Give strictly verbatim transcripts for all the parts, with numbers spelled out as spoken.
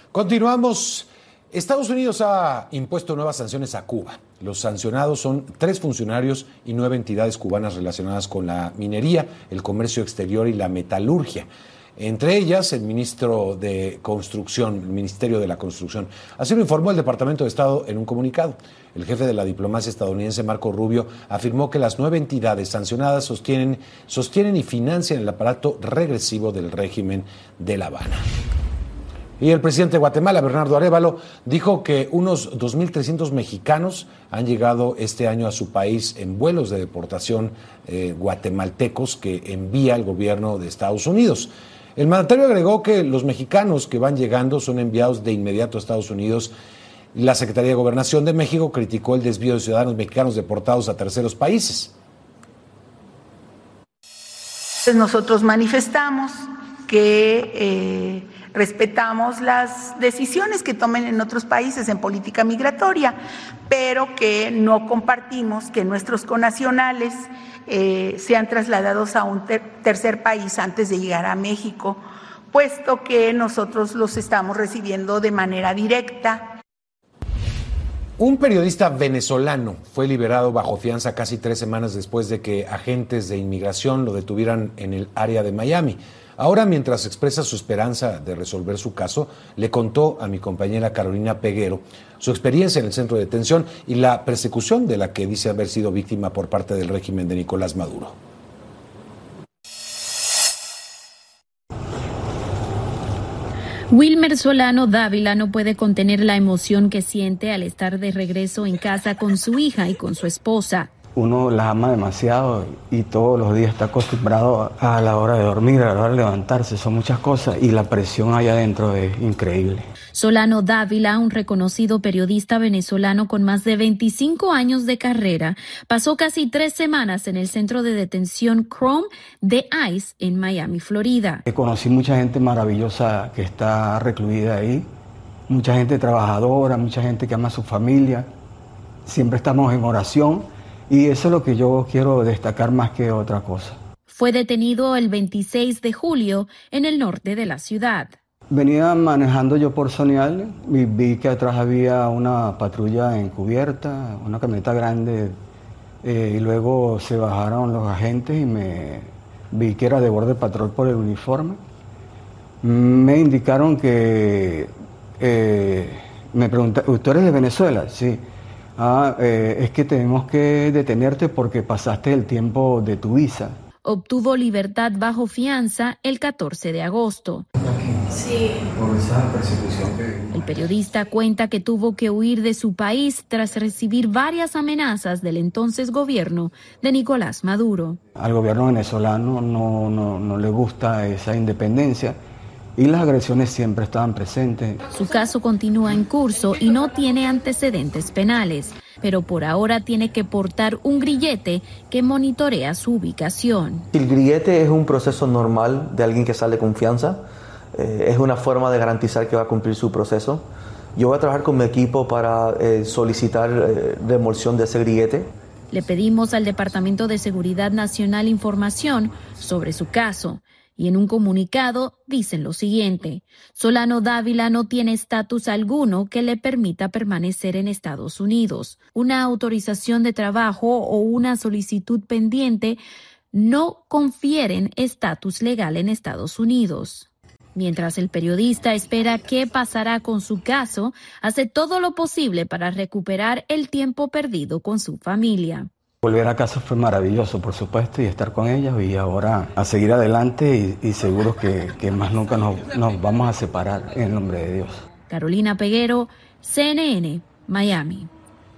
Continuamos. Estados Unidos ha impuesto nuevas sanciones a Cuba. Los sancionados son tres funcionarios y nueve entidades cubanas relacionadas con la minería, el comercio exterior y la metalurgia. Entre ellas, el ministro de Construcción, el Ministerio de la Construcción. Así lo informó el Departamento de Estado en un comunicado. El jefe de la diplomacia estadounidense, Marco Rubio, afirmó que las nueve entidades sancionadas sostienen, sostienen y financian el aparato regresivo del régimen de La Habana. Y el presidente de Guatemala, Bernardo Arévalo, dijo que unos dos mil trescientos mexicanos han llegado este año a su país en vuelos de deportación eh, guatemaltecos que envía el gobierno de Estados Unidos. El mandatario agregó que los mexicanos que van llegando son enviados de inmediato a Estados Unidos. La Secretaría de Gobernación de México criticó el desvío de ciudadanos mexicanos deportados a terceros países. Nosotros manifestamos que eh, respetamos las decisiones que tomen en otros países en política migratoria, pero que no compartimos que nuestros connacionales eh, sean trasladados a un ter- tercer país antes de llegar a México, puesto que nosotros los estamos recibiendo de manera directa. Un periodista venezolano fue liberado bajo fianza casi tres semanas después de que agentes de inmigración lo detuvieran en el área de Miami. Ahora, mientras expresa su esperanza de resolver su caso, le contó a mi compañera Carolina Peguero su experiencia en el centro de detención y la persecución de la que dice haber sido víctima por parte del régimen de Nicolás Maduro. Wilmer Solano Dávila no puede contener la emoción que siente al estar de regreso en casa con su hija y con su esposa. Uno las ama demasiado y todos los días está acostumbrado a la hora de dormir, a la hora de levantarse, son muchas cosas y la presión allá adentro es increíble. Solano Dávila, un reconocido periodista venezolano con más de veinticinco años de carrera, pasó casi tres semanas en el centro de detención Chrome de ICE en Miami, Florida. Conocí mucha gente maravillosa que está recluida ahí, mucha gente trabajadora, mucha gente que ama a su familia, siempre estamos en oración. Y eso es lo que yo quiero destacar más que otra cosa. Fue detenido el veintiséis de julio en el norte de la ciudad. Venía manejando yo por Sonial y vi que atrás había una patrulla encubierta, una camioneta grande, eh, y luego se bajaron los agentes y me vi que era de Border Patrol por el uniforme. Me indicaron que, eh, me preguntaron, ¿usted eres de Venezuela? Sí. Ah, eh, es que tenemos que detenerte porque pasaste el tiempo de tu visa. Obtuvo libertad bajo fianza el catorce de agosto. Sí. Por esa persecución que... El periodista cuenta que tuvo que huir de su país tras recibir varias amenazas del entonces gobierno de Nicolás Maduro. Al gobierno venezolano no, no, no le gusta esa independencia. Y las agresiones siempre estaban presentes. Su caso continúa en curso y no tiene antecedentes penales, pero por ahora tiene que portar un grillete que monitorea su ubicación. El grillete es un proceso normal de alguien que sale con fianza. Eh, es una forma de garantizar que va a cumplir su proceso. Yo voy a trabajar con mi equipo para eh, solicitar eh, demolición de ese grillete. Le pedimos al Departamento de Seguridad Nacional información sobre su caso. Y en un comunicado dicen lo siguiente: Solano Dávila no tiene estatus alguno que le permita permanecer en Estados Unidos. Una autorización de trabajo o una solicitud pendiente no confieren estatus legal en Estados Unidos. Mientras el periodista espera qué pasará con su caso, hace todo lo posible para recuperar el tiempo perdido con su familia. Volver a casa fue maravilloso, por supuesto, y estar con ellas y ahora a seguir adelante y, y seguros que, que más nunca nos, nos vamos a separar en el nombre de Dios. Carolina Peguero, C N N, Miami.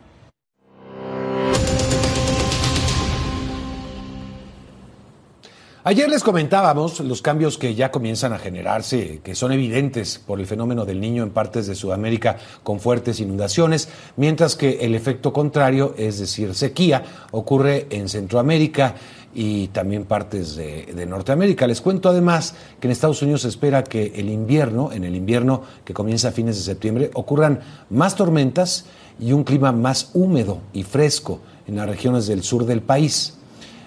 Ayer les comentábamos los cambios que ya comienzan a generarse, que son evidentes por el fenómeno del Niño en partes de Sudamérica con fuertes inundaciones, mientras que el efecto contrario, es decir, sequía, ocurre en Centroamérica y también partes de, de Norteamérica. Les cuento además que en Estados Unidos se espera que el invierno, en el invierno que comienza a fines de septiembre, ocurran más tormentas y un clima más húmedo y fresco en las regiones del sur del país.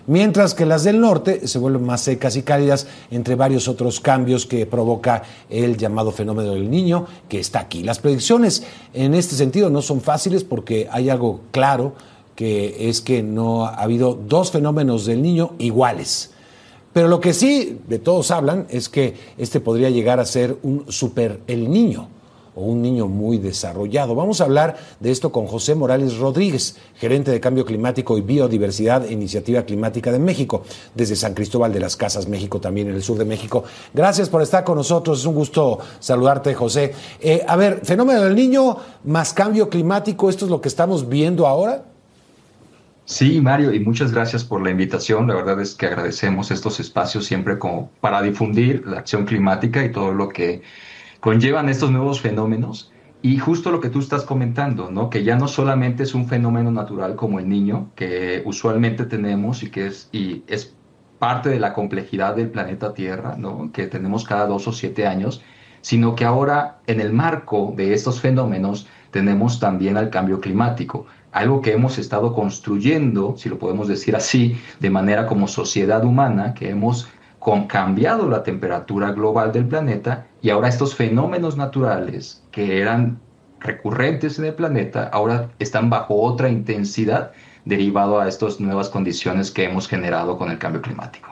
mientras que las del norte se vuelven más secas y cálidas, entre varios otros cambios que provoca el llamado fenómeno del Niño, que está aquí. Las predicciones en este sentido no son fáciles porque hay algo claro, que es que no ha habido dos fenómenos del Niño iguales. Pero lo que sí de todos hablan es que este podría llegar a ser un super El Niño, o un niño muy desarrollado. Vamos a hablar de esto con José Morales Rodríguez, gerente de Cambio Climático y Biodiversidad e Iniciativa Climática de México, desde San Cristóbal de las Casas, México, también en el sur de México. Gracias por estar con nosotros, es un gusto saludarte, José. Eh, a ver, fenómeno del Niño más cambio climático, ¿esto es lo que estamos viendo ahora? Sí, Mario, y muchas gracias por la invitación. La verdad es que agradecemos estos espacios siempre como para difundir la acción climática y todo lo que conllevan estos nuevos fenómenos. Y justo lo que tú estás comentando, ¿no? Que ya no solamente es un fenómeno natural como el Niño, que usualmente tenemos y que es, y es parte de la complejidad del planeta Tierra, ¿no? Que tenemos cada dos o siete años, sino que ahora en el marco de estos fenómenos tenemos también al cambio climático, algo que hemos estado construyendo, si lo podemos decir así, de manera como sociedad humana, que hemos con cambiado la temperatura global del planeta, y ahora estos fenómenos naturales que eran recurrentes en el planeta ahora están bajo otra intensidad derivado a estas nuevas condiciones que hemos generado con el cambio climático.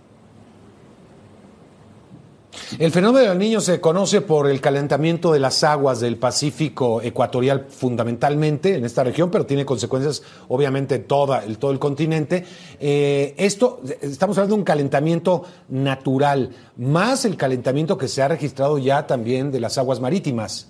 El fenómeno del Niño se conoce por el calentamiento de las aguas del Pacífico ecuatorial fundamentalmente en esta región, pero tiene consecuencias obviamente en toda, el, todo el continente. Eh, esto, estamos hablando de un calentamiento natural, más el calentamiento que se ha registrado ya también de las aguas marítimas.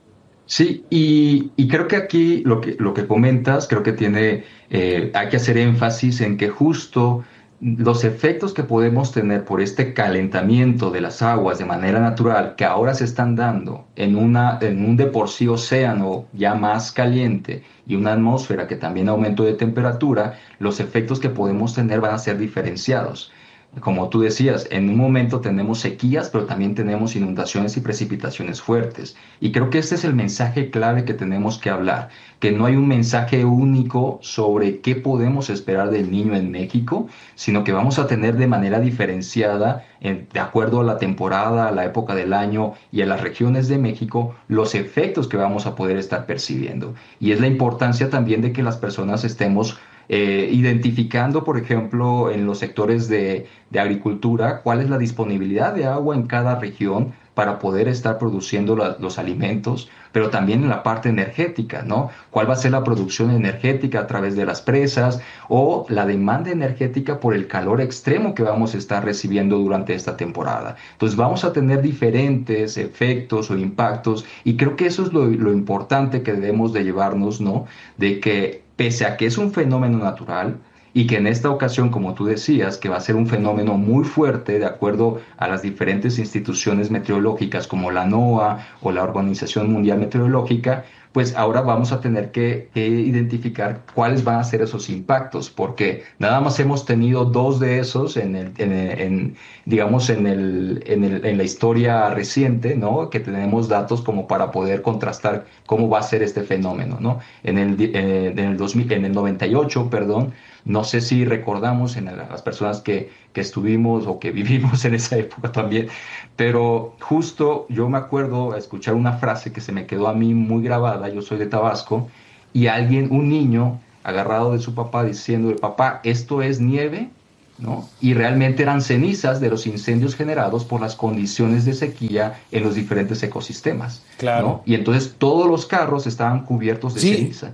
Sí, y, y creo que aquí lo que, lo que comentas, creo que tiene, eh, hay que hacer énfasis en que justo los efectos que podemos tener por este calentamiento de las aguas de manera natural que ahora se están dando en, una, en un de por sí océano ya más caliente y una atmósfera que también aumentó de temperatura, los efectos que podemos tener van a ser diferenciados. Como tú decías, en un momento tenemos sequías, pero también tenemos inundaciones y precipitaciones fuertes. Y creo que este es el mensaje clave que tenemos que hablar, que no hay un mensaje único sobre qué podemos esperar del Niño en México, sino que vamos a tener de manera diferenciada, en, de acuerdo a la temporada, a la época del año y a las regiones de México, los efectos que vamos a poder estar percibiendo. Y es la importancia también de que las personas estemos Eh, identificando, por ejemplo, en los sectores de, de agricultura, cuál es la disponibilidad de agua en cada región para poder estar produciendo la, los alimentos, pero también en la parte energética, ¿no? ¿Cuál va a ser la producción energética a través de las presas o la demanda energética por el calor extremo que vamos a estar recibiendo durante esta temporada? Entonces vamos a tener diferentes efectos o impactos y creo que eso es lo, lo importante que debemos de llevarnos, ¿no? De que pese a que es un fenómeno natural y que en esta ocasión, como tú decías, que va a ser un fenómeno muy fuerte de acuerdo a las diferentes instituciones meteorológicas como la NOAA o la Organización Mundial Meteorológica, pues ahora vamos a tener que, que identificar cuáles van a ser esos impactos, porque nada más hemos tenido dos de esos en, el, en, en digamos, en, el, en, el, en la historia reciente, ¿no? Que tenemos datos como para poder contrastar cómo va a ser este fenómeno, ¿no? En el, en el, dos mil, en el noventa y ocho, perdón, no sé si recordamos en las personas que, que estuvimos o que vivimos en esa época también, pero justo yo me acuerdo escuchar una frase que se me quedó a mí muy grabada, yo soy de Tabasco, y alguien, un niño agarrado de su papá diciendo, papá, ¿esto es nieve? ¿No? Y realmente eran cenizas de los incendios generados por las condiciones de sequía en los diferentes ecosistemas. Claro. ¿No? Y entonces todos los carros estaban cubiertos de sí. ceniza.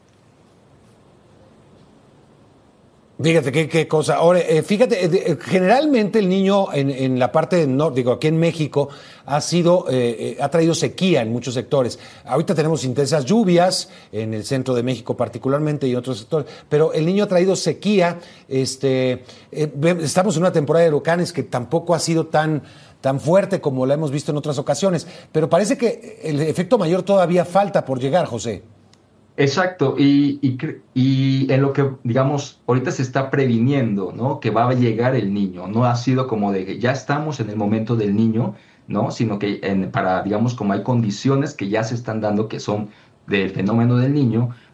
Fíjate qué, qué cosa. Ahora, eh, fíjate, eh, generalmente el Niño en, en la parte del norte, digo, aquí en México, ha sido, eh, eh, ha traído sequía en muchos sectores. Ahorita tenemos intensas lluvias en el centro de México particularmente y en otros sectores, pero el Niño ha traído sequía. Este, eh, estamos en una temporada de huracanes que tampoco ha sido tan tan fuerte como la hemos visto en otras ocasiones, pero parece que el efecto mayor todavía falta por llegar, José. Exacto, y, y, y en lo que, digamos, ahorita se está previniendo, ¿no? Que va a llegar el Niño, no ha sido como de que ya estamos en el momento del Niño, ¿no? Sino que en, para, digamos, como hay condiciones que ya se están dando que son del fenómeno del Niño,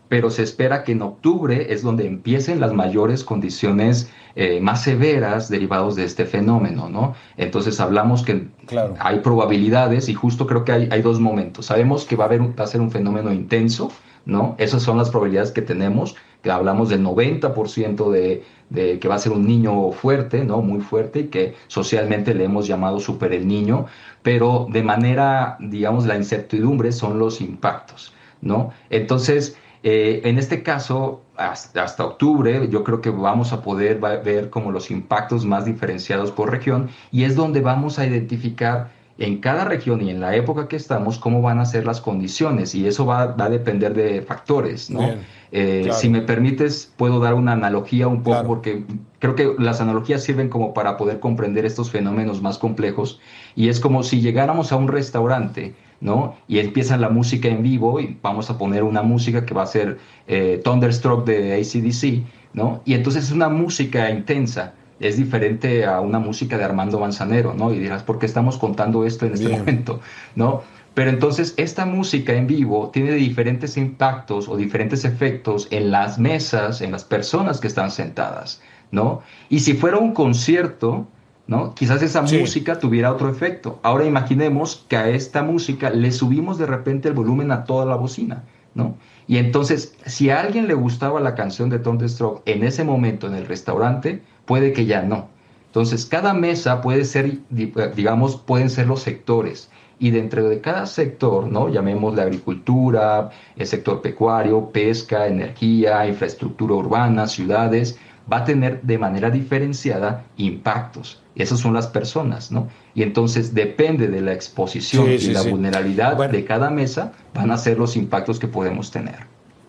pero se espera que en octubre es donde empiecen las mayores condiciones eh, más severas derivados de este fenómeno, ¿no? Entonces hablamos que claro. hay probabilidades y justo creo que hay, hay dos momentos. Sabemos que va a, haber un, va a ser un fenómeno intenso, ¿no? Esas son las probabilidades que tenemos, que hablamos del noventa por ciento de, de que va a ser un niño fuerte, ¿no? Muy fuerte, y que socialmente le hemos llamado super el niño, pero de manera, digamos, la incertidumbre son los impactos, ¿no? Entonces, eh, en este caso, hasta, hasta octubre, yo creo que vamos a poder ver como los impactos más diferenciados por región, y es donde vamos a identificar en cada región y en la época que estamos, cómo van a ser las condiciones, y eso va, va a depender de factores, ¿no? Eh, claro. Si me permites, puedo dar una analogía un poco, claro. porque creo que las analogías sirven como para poder comprender estos fenómenos más complejos, y es como si llegáramos a un restaurante, ¿no? Y empieza la música en vivo, y vamos a poner una música que va a ser eh, Thunderstruck de A C D C, ¿no? Y entonces es una música intensa, es diferente a una música de Armando Manzanero, ¿no? Y dirás, ¿por qué estamos contando esto en este Bien. momento? ¿No? Pero entonces esta música en vivo tiene diferentes impactos o diferentes efectos en las mesas, en las personas que están sentadas, ¿no? Y si fuera un concierto, ¿no? Quizás esa sí. música tuviera otro efecto. Ahora imaginemos que a esta música le subimos de repente el volumen a toda la bocina, ¿no? Y entonces, si a alguien le gustaba la canción de Thunderstruck en ese momento en el restaurante, puede que ya no. Entonces, cada mesa puede ser, digamos, pueden ser los sectores. Y dentro de cada sector, ¿no? Llamémosle agricultura, el sector pecuario, pesca, energía, infraestructura urbana, ciudades, va a tener de manera diferenciada impactos. Esas son las personas, ¿no? Y entonces depende de la exposición sí, sí, y la sí. vulnerabilidad bueno. de cada mesa, van a ser los impactos que podemos tener.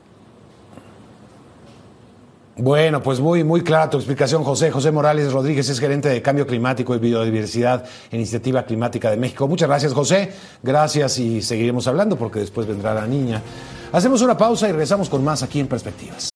Bueno, pues muy, muy clara tu explicación, José. José Morales Rodríguez es gerente de Cambio Climático y Biodiversidad en Iniciativa Climática de México. Muchas gracias, José. Gracias, y seguiremos hablando porque después vendrá la niña. Hacemos una pausa y regresamos con más aquí en Perspectivas.